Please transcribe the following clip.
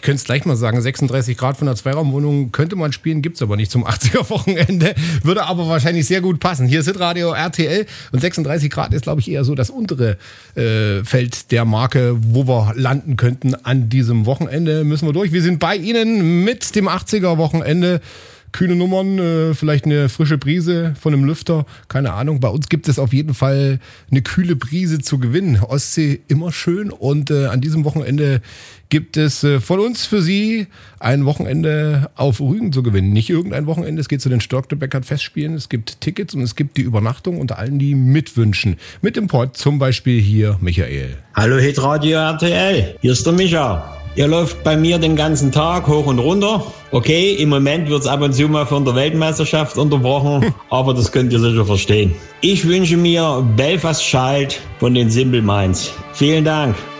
könnte es gleich mal sagen, 36 Grad von der Zweiraumwohnung könnte man spielen, gibt es aber nicht zum 80er-Wochenende. Würde aber wahrscheinlich sehr gut passen. Hier ist Hitradio RTL und 36 Grad ist, glaube ich, eher so das untere Feld der Marke, wo wir landen könnten an diesem Wochenende. Müssen wir durch. Wir sind bei Ihnen mit dem 80er-Wochenende. Kühne Nummern, vielleicht eine frische Brise von einem Lüfter, keine Ahnung. Bei uns gibt es auf jeden Fall eine kühle Brise zu gewinnen. Ostsee immer schön und an diesem Wochenende gibt es von uns für Sie ein Wochenende auf Rügen zu gewinnen. Nicht irgendein Wochenende, es geht zu den Störtebeckert-Festspielen, es gibt Tickets und es gibt die Übernachtung unter allen, die mitwünschen. Mit dem Pod zum Beispiel hier Michael. Hallo Hitradio RTL, hier ist der Micha. Ihr läuft bei mir den ganzen Tag hoch und runter. Okay, im Moment wird's ab und zu mal von der Weltmeisterschaft unterbrochen, aber das könnt ihr sicher verstehen. Ich wünsche mir Belfast Child von den Simple Minds. Vielen Dank.